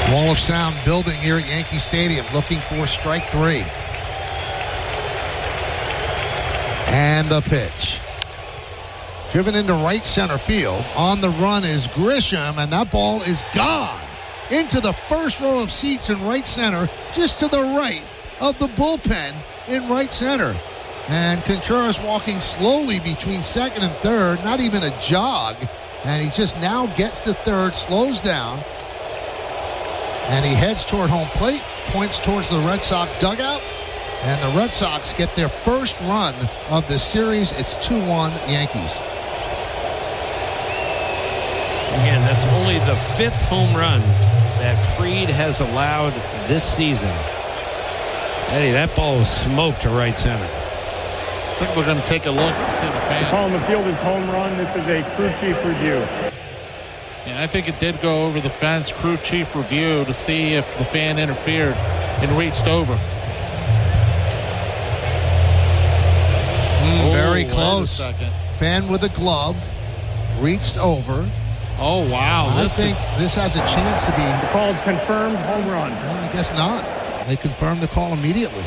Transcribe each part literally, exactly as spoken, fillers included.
Wall of sound building here at Yankee Stadium, looking for strike three. And the pitch. Driven into right center field. On the run is Grisham, and that ball is gone into the first row of seats in right center, just to the right of the bullpen in right center. And Contreras walking slowly between second and third, not even a jog. And he just now gets to third, slows down, and he heads toward home plate, points towards the Red Sox dugout, and the Red Sox get their first run of the series. It's two one Yankees. Again, that's only the fifth home run that Fried has allowed this season. Eddie, that ball was smoked to right center. I think we're going to take a look to see the fan. The call on the field is home run. This is a crew chief review. And I think it did go over the fence, crew chief review, to see if the fan interfered and reached over. Mm, oh, very close. Wait a second. Fan with a glove reached over. Oh, wow. I this think could... this has a chance to be. The call is confirmed, home run. Well, I guess not. They confirmed the call immediately.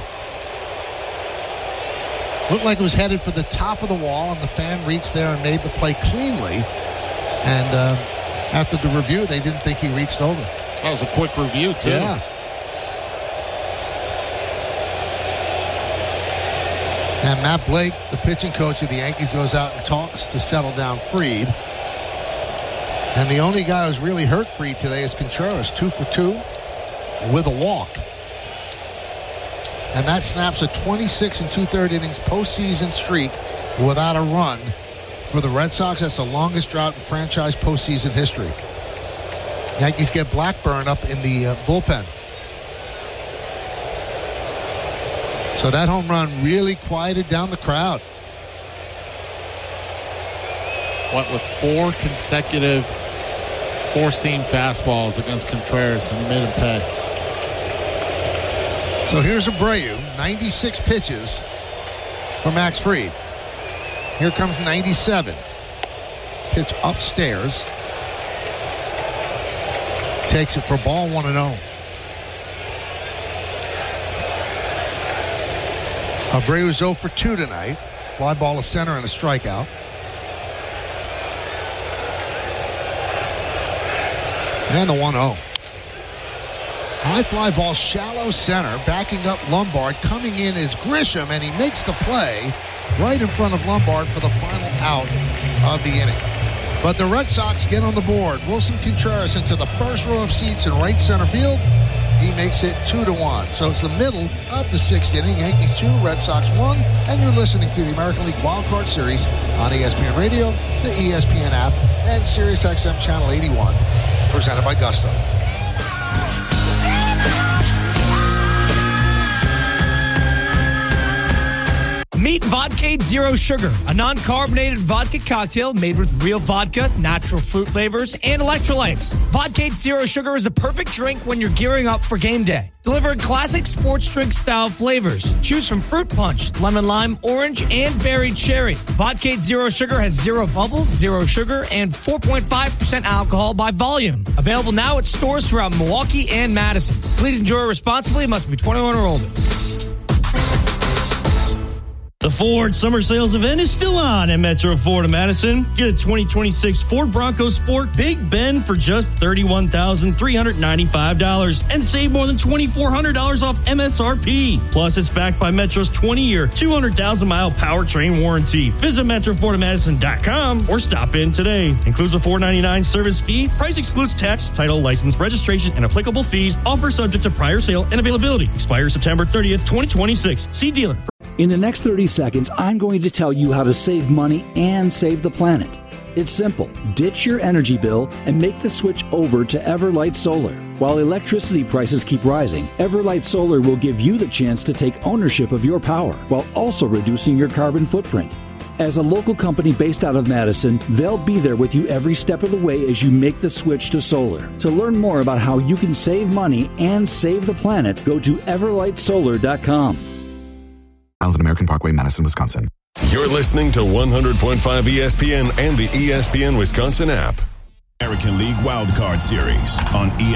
Looked like it was headed for the top of the wall, and the fan reached there and made the play cleanly. And uh, after the review, they didn't think he reached over. That was a quick review, too. Yeah. And Matt Blake, the pitching coach of the Yankees, goes out and talks to settle down Fried. And the only guy who's really hurt Fried today is Contreras, two for two with a walk. And that snaps a twenty-six and two-thirds innings postseason streak without a run for the Red Sox. That's the longest drought in franchise postseason history. Yankees get Blackburn up in the uh, bullpen. So that home run really quieted down the crowd. Went with four consecutive four-seam fastballs against Contreras, and he made him pay. So here's Abreu, ninety-six pitches for Max Fried. Here comes ninety-seven. Pitch upstairs. Takes it for ball one and oh. Abreu's oh for two tonight. Fly ball to center and a strikeout. And the one oh. High fly ball, shallow center, backing up Lombard. Coming in is Grisham, and he makes the play right in front of Lombard for the final out of the inning. But the Red Sox get on the board. Wilson Contreras into the first row of seats in right center field. He makes it two to one. So it's the middle of the sixth inning. Yankees two, Red Sox one, and you're listening to the American League Wild Card Series on E S P N Radio, the E S P N app, and Sirius X M Channel eighty-one, presented by Gusto. Meet Vodkade Zero Sugar, a non-carbonated vodka cocktail made with real vodka, natural fruit flavors, and electrolytes. Vodkade Zero Sugar is the perfect drink when you're gearing up for game day. Delivering classic sports drink style flavors. Choose from fruit punch, lemon lime, orange, and berry cherry. Vodkade Zero Sugar has zero bubbles, zero sugar, and four point five percent alcohol by volume. Available now at stores throughout Milwaukee and Madison. Please enjoy responsibly. It must be twenty-one or older. The Ford Summer Sales Event is still on at Metro Ford of Madison. Get a twenty twenty-six Ford Bronco Sport Big Ben for just thirty-one thousand three hundred ninety-five dollars and save more than two thousand four hundred dollars off M S R P. Plus, it's backed by Metro's twenty-year, two hundred thousand mile powertrain warranty. Visit metro ford of madison dot com or stop in today. Includes a four dollars and ninety-nine cents service fee. Price excludes tax, title, license, registration, and applicable fees. Offer subject to prior sale and availability. Expires September thirtieth, twenty twenty-six. See dealer. In the next thirty seconds, I'm going to tell you how to save money and save the planet. It's simple. Ditch your energy bill and make the switch over to Everlight Solar. While electricity prices keep rising, Everlight Solar will give you the chance to take ownership of your power while also reducing your carbon footprint. As a local company based out of Madison, they'll be there with you every step of the way as you make the switch to solar. To learn more about how you can save money and save the planet, go to everlight solar dot com. on American Parkway, Madison, Wisconsin. You're listening to one hundred point five E S P N and the E S P N Wisconsin app. American League Wild Card Series on E S P N.